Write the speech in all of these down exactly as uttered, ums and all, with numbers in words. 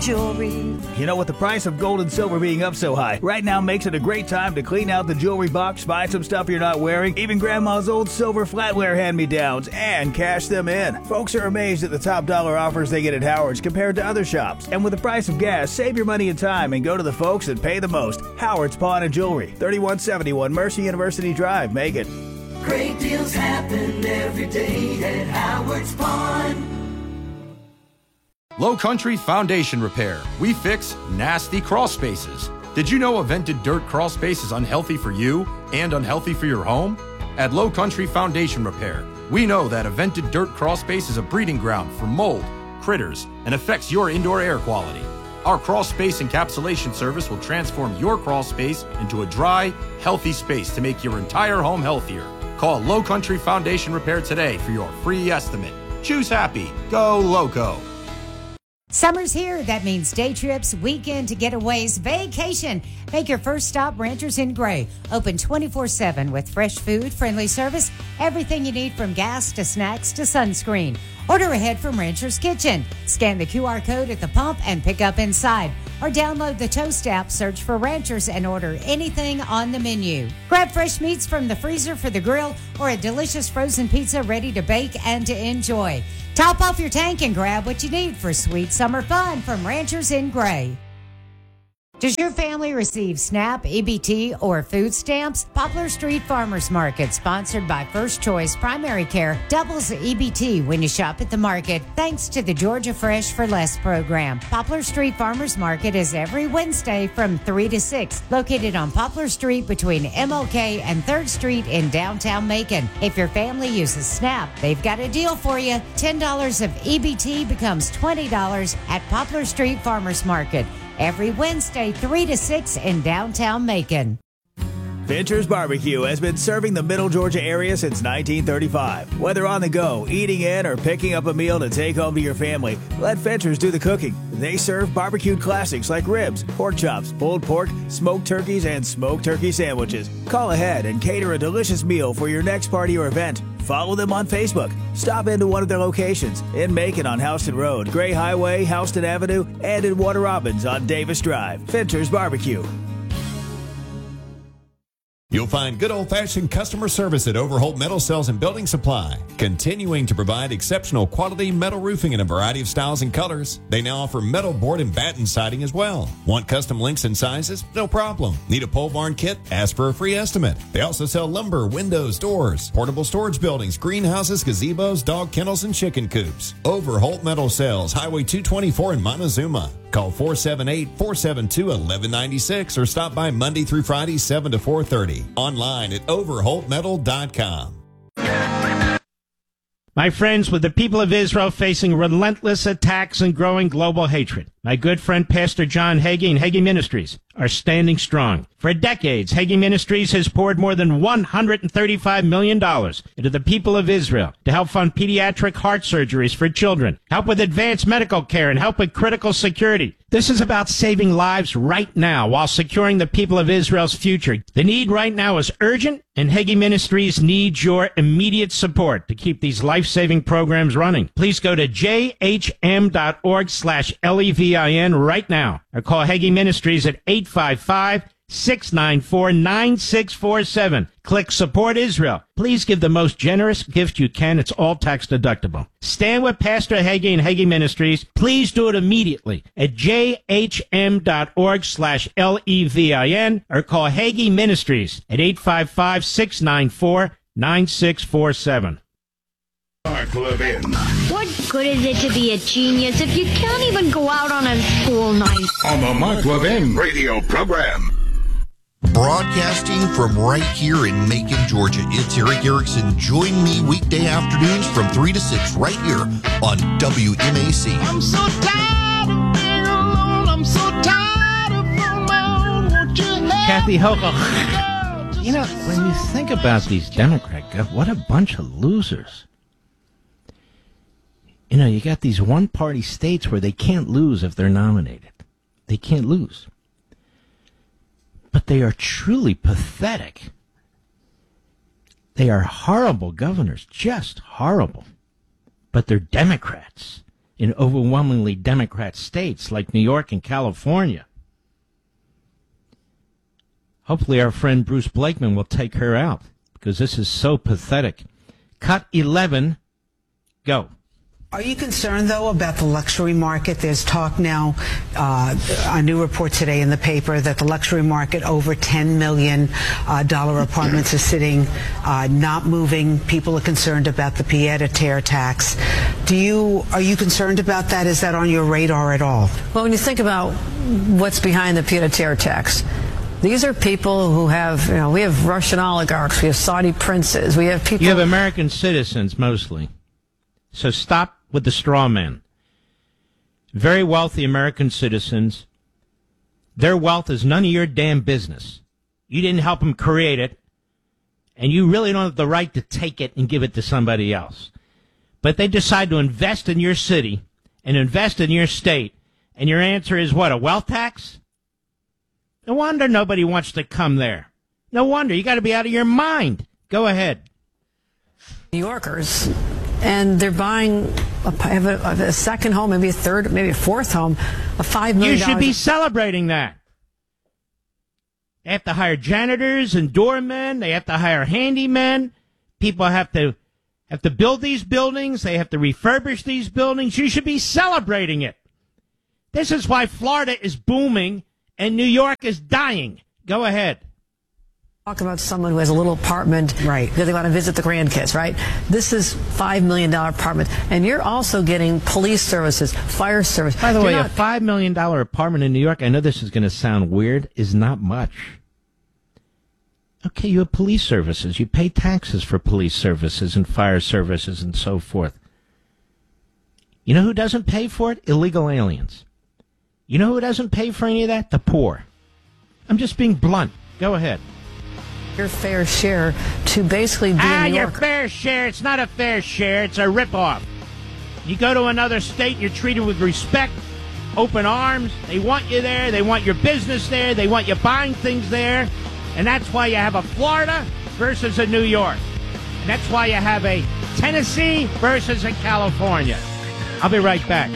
Jewelry. You know, with the price of gold and silver being up so high, right now makes it a great time to clean out the jewelry box, buy some stuff you're not wearing, even grandma's old silver flatware hand-me-downs, and cash them in. Folks are amazed at the top dollar offers they get at Howard's compared to other shops. And with the price of gas, save your money and time and go to the folks that pay the most. Howard's Pawn and Jewelry, thirty-one seventy-one Mercy University Drive, Macon. Great deals happen every day at Howard's Pawn. Low Country Foundation Repair. We fix nasty crawl spaces. Did you know a vented dirt crawl space is unhealthy for you and unhealthy for your home? At Low Country Foundation Repair, we know that a vented dirt crawl space is a breeding ground for mold, critters, and affects your indoor air quality. Our crawl space encapsulation service will transform your crawl space into a dry, healthy space to make your entire home healthier. Call Low Country Foundation Repair today for your free estimate. Choose happy. Go Loco. Summer's here. That means day trips, weekend getaways, vacation. Make your first stop Ranchers in Gray. Open twenty-four seven with fresh food, friendly service, everything you need from gas to snacks to sunscreen. Order ahead from Rancher's Kitchen. Scan the Q R code at the pump and pick up inside. Or download the Toast app, search for Ranchers, and order anything on the menu. Grab fresh meats from the freezer for the grill or a delicious frozen pizza ready to bake and to enjoy. Top off your tank and grab what you need for sweet summer fun from Ranchers in Gray. Does your family receive SNAP, E B T, or food stamps? Poplar Street Farmers Market, sponsored by First Choice Primary Care, doubles E B T when you shop at the market, thanks to the Georgia Fresh for Less program. Poplar Street Farmers Market is every Wednesday from three to six, located on Poplar Street between M L K and third Street in downtown Macon. If your family uses SNAP, they've got a deal for you. ten dollars of E B T becomes twenty dollars at Poplar Street Farmers Market. Every Wednesday, three to six in downtown Macon. Fincher's Barbecue has been serving the Middle Georgia area since nineteen thirty-five. Whether on the go, eating in, or picking up a meal to take home to your family, let Fincher's do the cooking. They serve barbecued classics like ribs, pork chops, pulled pork, smoked turkeys, and smoked turkey sandwiches. Call ahead and cater a delicious meal for your next party or event. Follow them on Facebook. Stop into one of their locations in Macon on Houston Road, Gray Highway, Houston Avenue, and in Warner Robins on Davis Drive. Fincher's Barbecue. You'll find good old-fashioned customer service at Overholt Metal Sales and Building Supply, continuing to provide exceptional quality metal roofing in a variety of styles and colors. They now offer metal board and batten siding as well. Want custom lengths and sizes? No problem. Need a pole barn kit? Ask for a free estimate. They also sell lumber, windows, doors, portable storage buildings, greenhouses, gazebos, dog kennels, and chicken coops. Overholt Metal Sales, Highway two twenty-four in Montezuma. Call four seven eight, four seven two, one one nine six or stop by Monday through Friday, seven to four thirty. Online at overholt metal dot com. My friends, with the people of Israel facing relentless attacks and growing global hatred, my good friend Pastor John Hagee and Hagee Ministries are standing strong. For decades, Hagee Ministries has poured more than one hundred thirty-five million dollars into the people of Israel to help fund pediatric heart surgeries for children, help with advanced medical care, and help with critical security. This is about saving lives right now while securing the people of Israel's future. The need right now is urgent, and Hagee Ministries needs your immediate support to keep these life-saving programs running. Please go to j h m dot org slash L E V I N right now or call Hagee Ministries at eight five five, six nine four, nine six four seven. Click Support Israel. Please give the most generous gift you can. It's all tax deductible. Stand with Pastor Hagee and Hagee Ministries. Please do it immediately at j h m dot org slash L E V I N or call Hagee Ministries at eight five five, six nine four, nine six four seven. Mark Levin. What good is it to be a genius if you can't even go out on a school night? On the Mark Levin radio program. Broadcasting from right here in Macon, Georgia, it's Eric Erickson. Join me weekday afternoons from three to six right here on W M A C. I'm so tired of being alone. I'm so tired of my own. Won't you help Kathy Hochul. You know, when you think about these Democrats, what a bunch of losers. You know, you got these one-party states where they can't lose if they're nominated. They can't lose. But they are truly pathetic. They are horrible governors, just horrible. But they're Democrats. in overwhelmingly Democrat states like New York and California. Hopefully our friend Bruce Blakeman will take her out, because this is so pathetic. Cut eleven. Go. Are you concerned, though, about the luxury market? There's talk now, uh, a new report today in the paper, that the luxury market, over ten million dollars uh, apartments are sitting, uh, not moving. People are concerned about the pied-à-terre tax. Do you, are you concerned about that? Is that on your radar at all? Well, when you think about what's behind the pied-à-terre tax, these are people who have, you know, we have Russian oligarchs, we have Saudi princes, we have people... You have American citizens, mostly. So stop with the straw men. Very wealthy American citizens. Their wealth is none of your damn business. You didn't help them create it, and you really don't have the right to take it and give it to somebody else. But they decide to invest in your city and invest in your state, and your answer is what, a wealth tax? No wonder nobody wants to come there. No wonder. You got to be out of your mind. Go ahead. New Yorkers, and they're buying a, have a, a second home, maybe a third, maybe a fourth home, a five million dollars. You should be celebrating that. They have to hire janitors and doormen. They have to hire handymen. People have to have to build these buildings. They have to refurbish these buildings. You should be celebrating it. This is why Florida is booming and New York is dying. Go ahead. Talk about someone who has a little apartment, right? Because they want to visit the grandkids, right? This is five million dollars apartment, and you're also getting police services, fire service. By the you're way, not- a five million dollars apartment in New York, I know this is going to sound weird, is not much. Okay, you have police services. You pay taxes for police services and fire services and so forth. You know who doesn't pay for it? Illegal aliens. You know who doesn't pay for any of that? The poor. I'm just being blunt. Go ahead. Your fair share to basically be Ah, a New your Yorker. fair share. It's not a fair share. It's a ripoff. You go to another state, you're treated with respect, open arms. They want you there. They want your business there. They want you buying things there. And that's why you have a Florida versus a New York. And that's why you have a Tennessee versus a California. I'll be right back.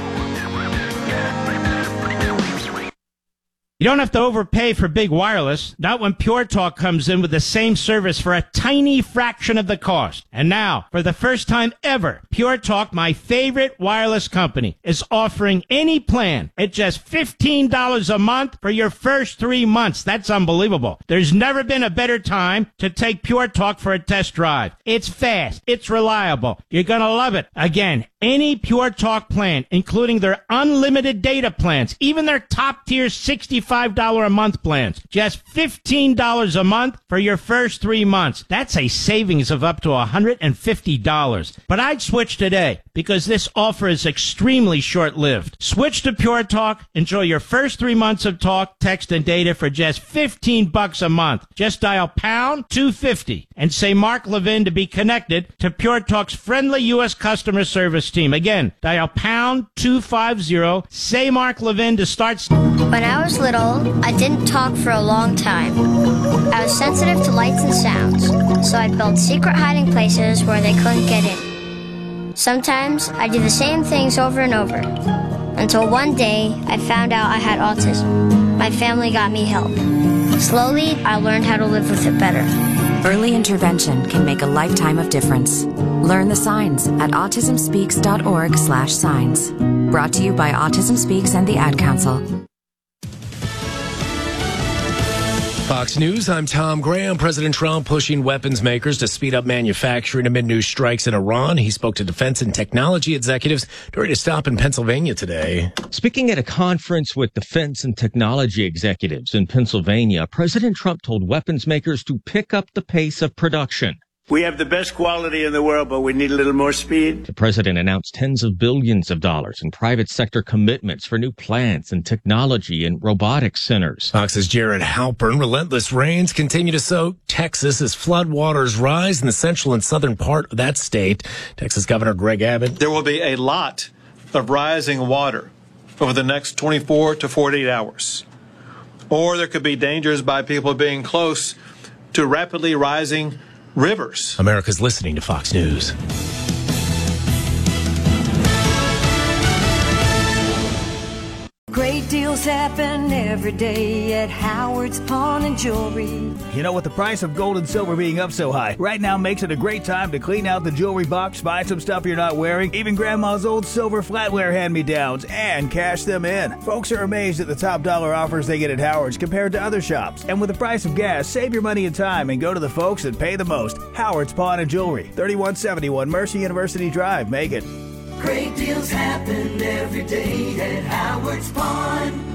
You don't have to overpay for big wireless, not when Pure Talk comes in with the same service for a tiny fraction of the cost. And now, for the first time ever, Pure Talk, my favorite wireless company, is offering any plan at just fifteen dollars a month for your first three months. That's unbelievable. There's never been a better time to take Pure Talk for a test drive. It's fast. It's reliable. You're going to love it. Again, any Pure Talk plan, including their unlimited data plans, even their top-tier sixty-five dollars a month plans, just fifteen dollars a month for your first three months. That's a savings of up to one hundred fifty dollars. But I'd switch today because this offer is extremely short-lived. Switch to Pure Talk. Enjoy your first three months of talk, text, and data for just fifteen bucks a month. Just dial pound two fifty and say Mark Levin to be connected to Pure Talk's friendly U S customer service team. Again, dial pound two fifty, say Mark Levin to start. When I was little, I didn't talk for a long time. I was sensitive to lights and sounds, so I built secret hiding places where they couldn't get in. Sometimes I did the same things over and over, until one day I found out I had autism. My family got me help. Slowly, I learned how to live with it better. Early intervention can make a lifetime of difference. Learn the signs at autism speaks dot org slash signs. Brought to you by Autism Speaks and the Ad Council. Fox News, I'm Tom Graham. President Trump pushing weapons makers to speed up manufacturing amid new strikes in Iran. He spoke to defense and technology executives during a stop in Pennsylvania today. Speaking at a conference with defense and technology executives in Pennsylvania, President Trump told weapons makers to pick up the pace of production. We have the best quality in the world, but we need a little more speed. The president announced tens of billions of dollars in private sector commitments for new plants and technology and robotics centers. Fox's Jared Halpern. Relentless rains continue to soak Texas as floodwaters rise in the central and southern part of that state. Texas Governor Greg Abbott. There will be a lot of rising water over the next twenty-four to forty-eight hours. Or there could be dangers by people being close to rapidly rising rivers. America's listening to Fox News. Great deals happen every day at Howard's Pawn and Jewelry. You know, with the price of gold and silver being up so high, right now makes it a great time to clean out the jewelry box, buy some stuff you're not wearing, even grandma's old silver flatware hand-me-downs, and cash them in. Folks are amazed at the top dollar offers they get at Howard's compared to other shops. And with the price of gas, save your money and time and go to the folks that pay the most. Howard's Pawn and Jewelry, thirty-one seventy-one Mercy University Drive, Macon. Great deals happen every day at Howard's Pawn.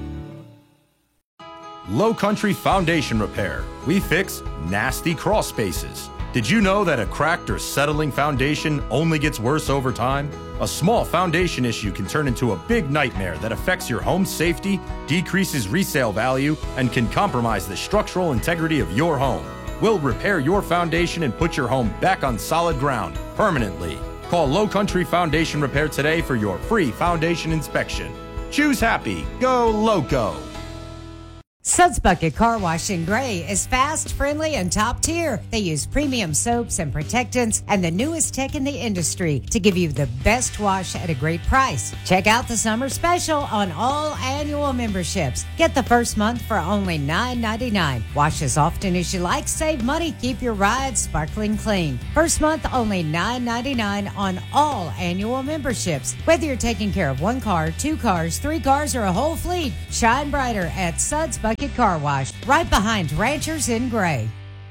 Low Country Foundation Repair. We fix nasty crawl spaces. Did you know that a cracked or settling foundation only gets worse over time? A small foundation issue can turn into a big nightmare that affects your home's safety, decreases resale value, and can compromise the structural integrity of your home. We'll repair your foundation and put your home back on solid ground permanently. Call Low Country Foundation Repair today for your free foundation inspection. Choose happy. Go Loco. Suds Bucket Car Wash in Gray is fast, friendly, and top tier. They use premium soaps and protectants and the newest tech in the industry to give you the best wash at a great price. Check out the summer special on all annual memberships. Get the first month for only nine ninety-nine. Wash as often as you like, save money, keep your ride sparkling clean. First month only nine ninety-nine on all annual memberships. Whether you're taking care of one car, two cars, three cars, or a whole fleet, shine brighter at Suds Bucket Car Wash, right behind Ranchers in Gray.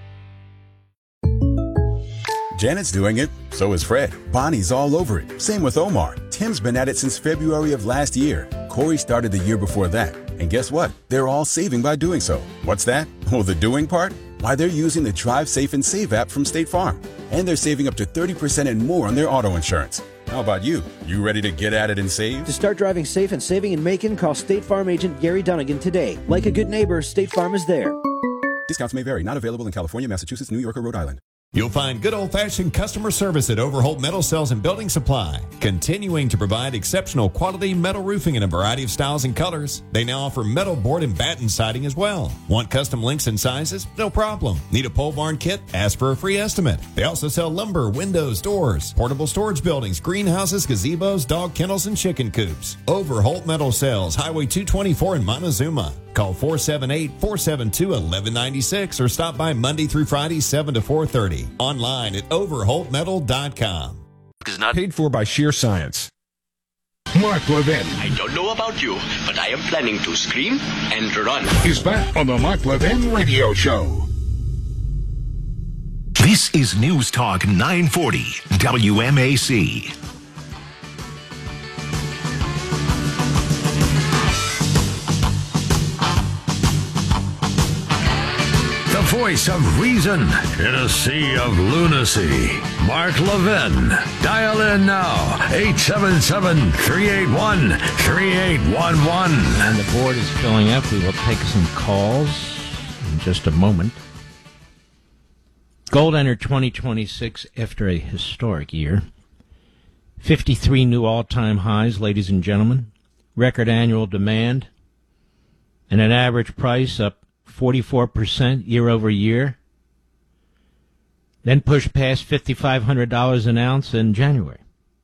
Janet's doing it, so is Fred. Bonnie's all over it. Same with Omar. Tim's been at it since February of last year. Corey started the year before that. And guess what? They're all saving by doing so. What's that? Oh, the doing part? Why, they're using the Drive Safe and Save app from State Farm. And they're saving up to thirty percent and more on their auto insurance. How about you? You ready to get at it and save? To start driving safe and saving in Macon, call State Farm agent Gary Dunnigan today. Like a good neighbor, State Farm is there. Discounts may vary. Not available in California, Massachusetts, New York, or Rhode Island. You'll find good old-fashioned customer service at Overholt Metal Cells and Building Supply, continuing to provide exceptional quality metal roofing in a variety of styles and colors. They now offer metal board and batten siding as well. Want custom links and sizes? No problem. Need a pole barn kit? Ask for a free estimate. They also sell lumber, windows, doors, portable storage buildings, greenhouses, gazebos, dog kennels, and chicken coops. Overholt Metal Cells, Highway two twenty-four in Montezuma. Call four seven eight, four seven two, one one nine six or stop by Monday through Friday, seven to four thirty. Online at overholt metal dot com. Is not paid for by sheer science. Mark Levin. I don't know about you, but I am planning to scream and run. He's back on the Mark Levin Radio Show. This is News Talk nine forty W M A C. The voice of reason in a sea of lunacy. Mark Levin. Dial in now. eight seven seven, three eight one, three eight one one. And the board is filling up. We will take some calls in just a moment. Gold entered twenty twenty-six after a historic year. fifty-three new all-time highs, ladies and gentlemen. Record annual demand. And an average price up forty-four percent year over year. Then pushed past five thousand five hundred dollars an ounce in January.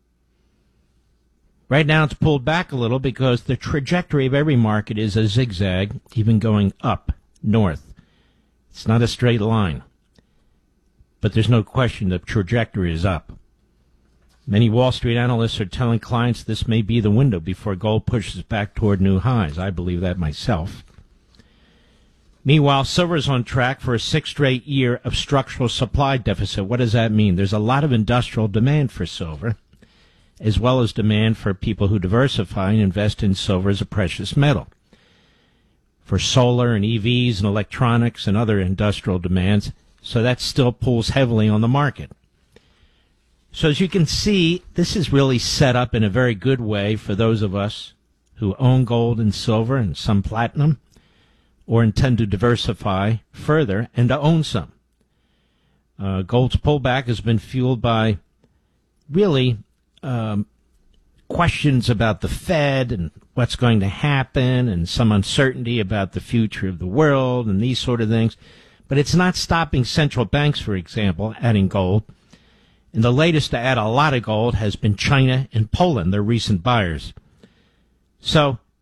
Right now it's pulled back a little because the trajectory of every market is a zigzag, even going up, north. It's not a straight line. But there's no question the trajectory is up. Many Wall Street analysts are telling clients this may be the window before gold pushes back toward new highs. I believe that myself. Meanwhile, silver is on track for a sixth straight year of structural supply deficit. What does that mean? There's a lot of industrial demand for silver, as well as demand for people who diversify and invest in silver as a precious metal. For solar and E Vs and electronics and other industrial demands, so that still pulls heavily on the market. So as you can see, this is really set up in a very good way for those of us who own gold and silver and some platinum, or intend to diversify further and to own some. Uh, gold's pullback has been fueled by really um, questions about the Fed and what's going to happen and some uncertainty about the future of the world and these sort of things. But it's not stopping central banks, for example, adding gold. And the latest to add a lot of gold has been China and Poland, their recent buyers. So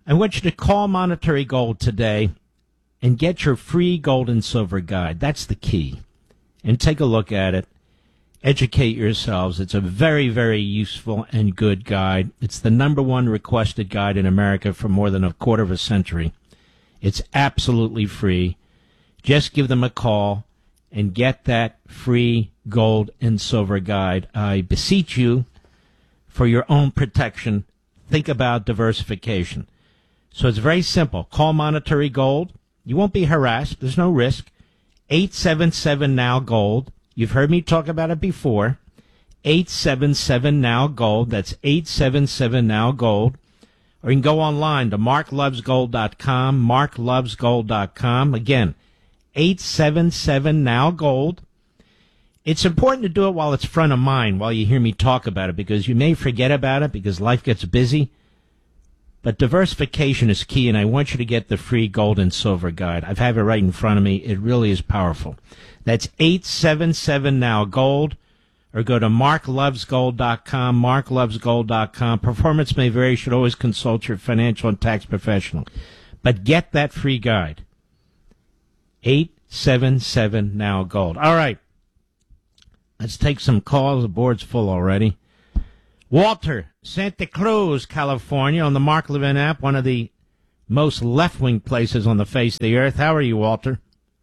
I want you to call Monetary Gold today and get your free gold and silver guide. That's the key. And take a look at it. Educate yourselves. It's a very, very useful and good guide. It's the number one requested guide in America for more than a quarter of a century. It's absolutely free. Just give them a call and get that free gold and silver guide. I beseech you, for your own protection, think about diversification. So it's very simple. Call Monetary Gold. You won't be harassed. There's no risk. eight seven seven now gold. You've heard me talk about it before. eight seven seven now gold. That's eight seven seven now gold. Or you can go online to mark loves gold dot com, mark loves gold dot com. Again, eight seven seven now gold. It's important to do it while it's front of mind, while you hear me talk about it, because you may forget about it because life gets busy. But diversification is key, and I want you to get the free gold and silver guide. I have it right in front of me. It really is powerful. That's eight seven seven now gold, or go to mark loves gold dot com, mark loves gold dot com. Performance may vary. You should always consult your financial and tax professional. But get that free guide. eight seven seven now gold. All right. Let's take some calls. The board's full already. Walter, Santa Cruz, California, on the Mark Levin app, one of the most left-wing places on the face of the earth. How are you, Walter?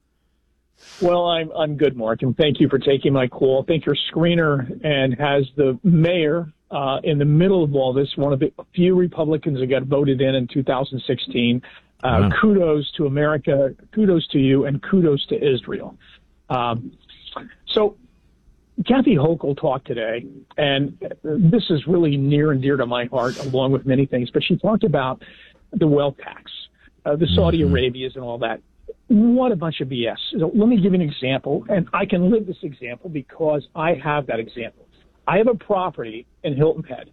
Well, I'm I'm good, Mark, and thank you for taking my call. I think your screener and has the mayor uh, in the middle of all this, one of the few Republicans that got voted in in two thousand sixteen. Uh, wow. Kudos to America, kudos to you, and kudos to Israel. Um, so Kathy Hochul talked today, and this is really near and dear to my heart, along with many things, but she talked about the wealth tax, uh, the Saudi mm-hmm. Arabias and all that. What a bunch of B S. So let me give you an example, and I can live this example because I have that example. I have a property in Hilton Head.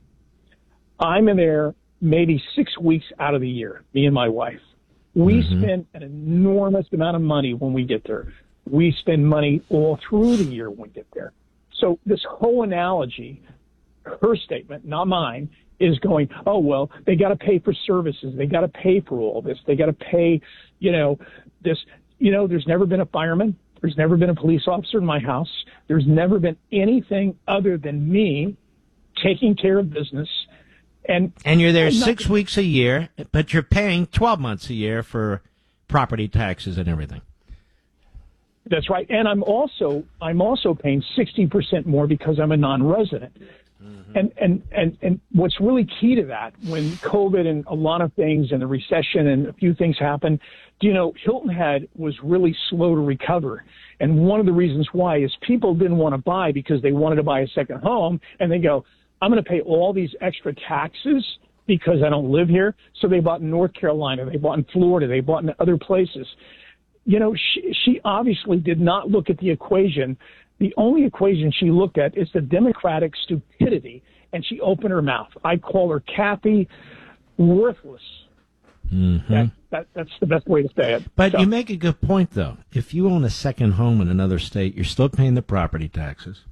I'm in there maybe six weeks out of the year, me and my wife. We mm-hmm. spend an enormous amount of money when we get there. We spend money all through the year when we get there. So this whole analogy, her statement, not mine, is going, oh, well, they got to pay for services. They got to pay for all this. They got to pay, you know, this. You know, there's never been a fireman. There's never been a police officer in my house. There's never been anything other than me taking care of business. And, and you're there six nothing. weeks a year, but you're paying twelve months a year for property taxes and everything. That's right. And I'm also I'm also paying sixty percent more because I'm a non-resident. Mm-hmm. And, and, and, and what's really key to that, when COVID and a lot of things and the recession and a few things happened, you know, Hilton Head was really slow to recover. And one of the reasons why is people didn't want to buy because they wanted to buy a second home. And they go, I'm going to pay all these extra taxes because I don't live here. So they bought in North Carolina. They bought in Florida. They bought in other places. You know, she, she obviously did not look at the equation. The only equation she looked at is the Democratic stupidity, and she opened her mouth. I call her Kathy worthless. Mm-hmm. That, that, that's the best way to say it. But so, you make a good point, though. If you own a second home in another state, you're still paying the property taxes.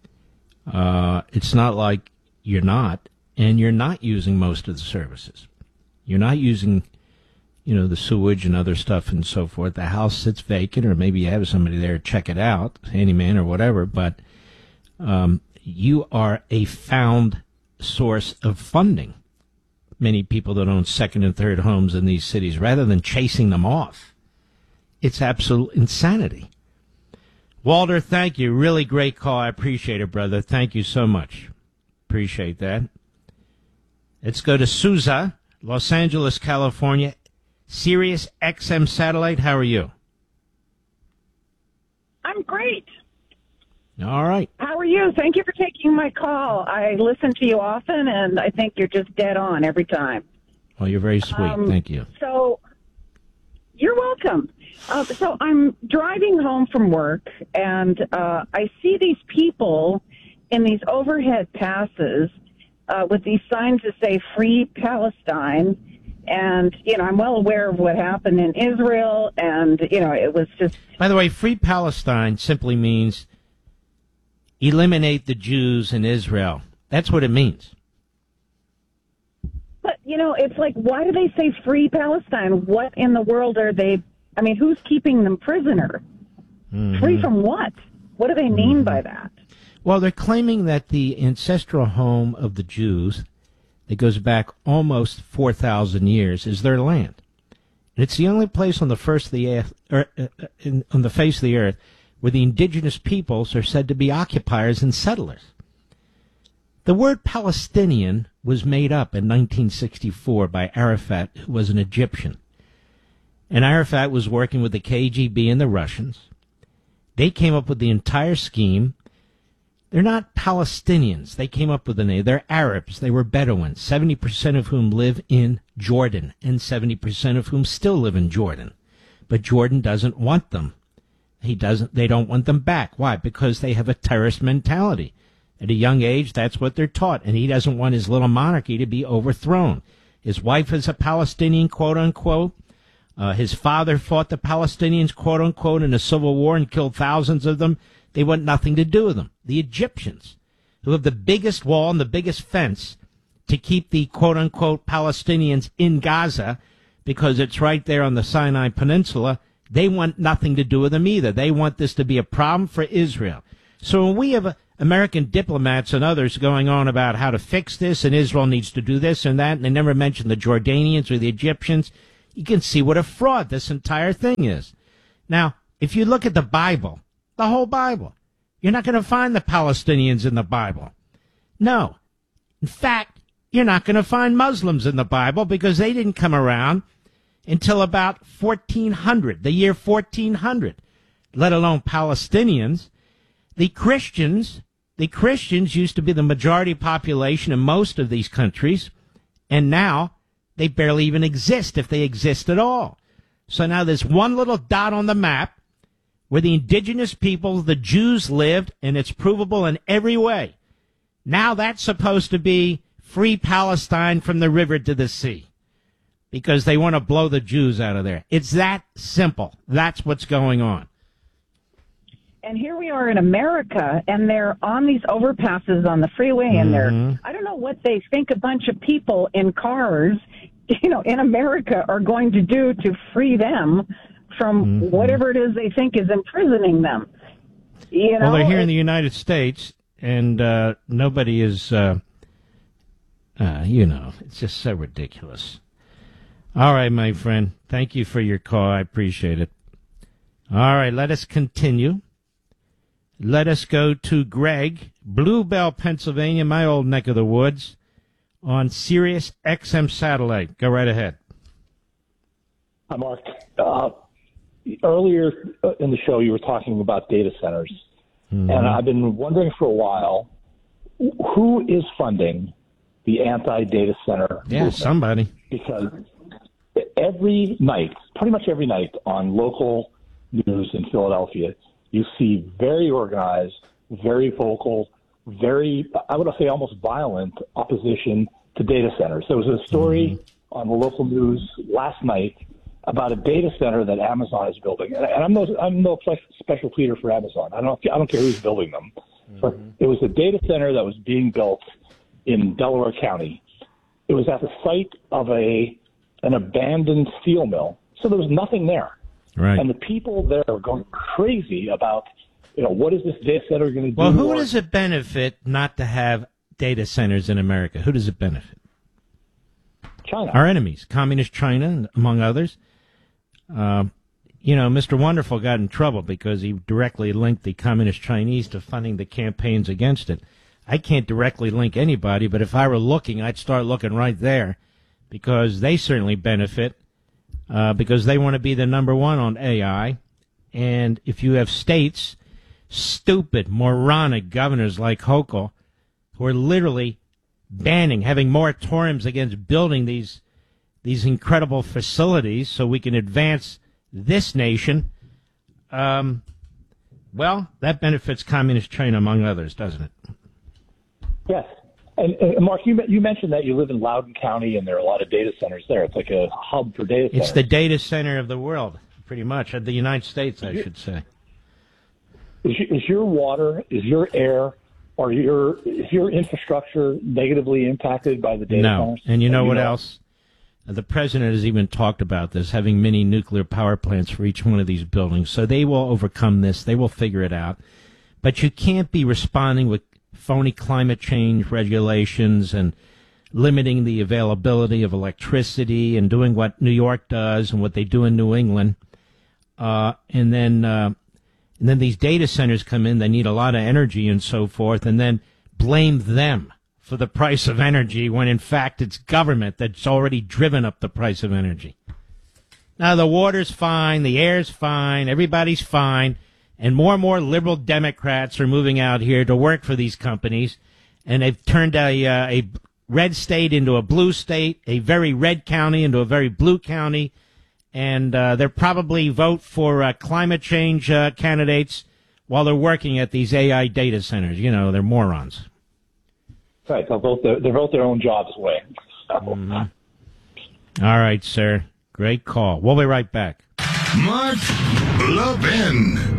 Uh, it's not like you're not, and you're not using most of the services. You're not using, you know, the sewage and other stuff and so forth. The house sits vacant, or maybe you have somebody there to check it out, handyman or whatever, but um, you are a found source of funding. Many people that own second and third homes in these cities, rather than chasing them off. It's absolute insanity. Walter, thank you. Really great call. I appreciate it, brother. Thank you so much. Appreciate that. Let's go to Souza, Los Angeles, California. Sirius X M satellite, how are you? I'm great. All right. How are you? Thank you for taking my call. I listen to you often, and I think you're just dead on every time. Well, you're very sweet. Um, Thank you. So, you're welcome. Uh, so, I'm driving home from work, and uh, I see these people in these overhead passes uh, with these signs that say Free Palestine. And, you know, I'm well aware of what happened in Israel, and, you know, it was just... By the way, Free Palestine simply means eliminate the Jews in Israel. That's what it means. But You know, it's like, why do they say free Palestine? What in the world are they? I mean, who's keeping them prisoner? Mm-hmm. Free from what? What do they mean mm-hmm. by that? Well, they're claiming that the ancestral home of the Jews, that goes back almost four thousand years, is their land. And it's the only place on the first of the earth, or, uh, in, on the face of the earth where the indigenous peoples are said to be occupiers and settlers. The word Palestinian was made up in nineteen sixty-four by Arafat, who was an Egyptian. And Arafat was working with the K G B and the Russians. They came up with the entire scheme. They're not Palestinians. They came up with the name. They're Arabs. They were Bedouins, seventy percent of whom live in Jordan, and seventy percent of whom still live in Jordan. But Jordan doesn't want them. He doesn't. They don't want them back. Why? Because they have a terrorist mentality. At a young age, that's what they're taught, and he doesn't want his little monarchy to be overthrown. His wife is a Palestinian, quote-unquote. Uh, his father fought the Palestinians, quote-unquote, in a civil war and killed thousands of them. They want nothing to do with them. The Egyptians, who have the biggest wall and the biggest fence to keep the, quote-unquote, Palestinians in Gaza, because it's right there on the Sinai Peninsula, they want nothing to do with them either. They want this to be a problem for Israel. So when we have a American diplomats and others going on about how to fix this, and Israel needs to do this and that, and they never mention the Jordanians or the Egyptians, you can see what a fraud this entire thing is. Now, if you look at the Bible, the whole Bible, you're not going to find the Palestinians in the Bible. No. In fact, you're not going to find Muslims in the Bible because they didn't come around until about fourteen hundred, the year fourteen hundred, let alone Palestinians. The Christians, the Christians used to be the majority population in most of these countries, and now they barely even exist, if they exist at all. So now there's one little dot on the map where the indigenous people, the Jews, lived, and it's provable in every way. Now that's supposed to be free Palestine from the river to the sea because they want to blow the Jews out of there. It's that simple. That's what's going on. And here we are in America, and they're on these overpasses on the freeway, and Mm-hmm. they're, I don't know what they think a bunch of people in cars, you know, in America are going to do to free them from Mm-hmm. whatever it is they think is imprisoning them. You know, Well, they're here in the United States, and uh, nobody is, uh, uh, you know, it's just so ridiculous. All right, my friend. Thank you for your call. I appreciate it. All right, let us continue. Let us go to Greg, Bluebell, Pennsylvania, my old neck of the woods, on Sirius X M satellite. Go right ahead. Hi, Mark. Uh, earlier in the show, you were talking about data centers. Mm-hmm. And I've been wondering for a while, who is funding the anti-data center Yeah, movement? somebody. Because every night, pretty much every night on local news in Philadelphia, you see very organized, very vocal, very, I would say almost violent opposition to data centers. There was a story mm-hmm. on the local news last night about a data center that Amazon is building. And I'm no, I'm no special pleader for Amazon. I don't, I don't care who's building them. Mm-hmm. But it was a data center that was being built in Delaware County. It was at the site of a an abandoned steel mill. So there was nothing there. Right. And the people there are going crazy about, you know, what is this data center going to do? Well, who or, does it benefit not to have data centers in America? Who does it benefit? China. Our enemies, Communist China, among others. Uh, you know, Mister Wonderful got in trouble because he directly linked the Communist Chinese to funding the campaigns against it. I can't directly link anybody, but if I were looking, I'd start looking right there because they certainly benefit. Uh, because they want to be the number one on A I. And if you have states, stupid, moronic governors like Hochul, who are literally banning, having moratoriums against building these these incredible facilities so we can advance this nation, um, well, that benefits Communist China, among others, doesn't it? Yes. And, and Mark, you you mentioned that you live in Loudoun County, and there are a lot of data centers there. It's like a hub for data centers. It's the data center of the world, pretty much, of the United States, I should say. Is, is your water, is your air Or your is your infrastructure negatively impacted by the data no. centers? And you know you what know? else? The president has even talked about this, having mini nuclear power plants for each one of these buildings. So they will overcome this. They will figure it out. But you can't be responding with phony climate change regulations and limiting the availability of electricity and doing what New York does and what they do in New England. Uh, and then uh, and then these data centers come in. They need a lot of energy and so forth, and then blame them for the price of energy when, in fact, it's government that's already driven up the price of energy. Now, the water's fine, the air's fine, everybody's fine, and more and more liberal Democrats are moving out here to work for these companies, and they've turned a, uh, a red state into a blue state, a very red county into a very blue county, and uh, they'll probably vote for uh, climate change uh, candidates while they're working at these A I data centers. You know, they're morons. Right, they'll vote their, they'll vote their own jobs away. So. Mm-hmm. All right, sir. Great call. We'll be right back. Mark Levin.